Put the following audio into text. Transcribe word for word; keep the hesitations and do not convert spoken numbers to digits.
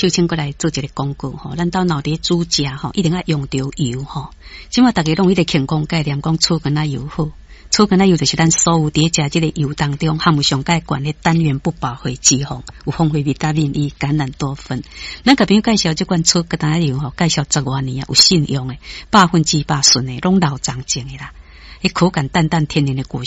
秀清过来做一个广告吼，咱到脑底煮食吼，一定要用到油吼。即马大家拢一直健康概念，讲醋跟那油好，醋跟那油就是咱所有伫食即个油当中含有上介悬的单元不饱和脂肪，有丰富维他命 E、橄榄多酚。咱甲朋友介绍即款醋跟那油吼，介绍十多年啊，有信用的，百分之百顺的，拢老长情的啦。迄口感淡淡天然的果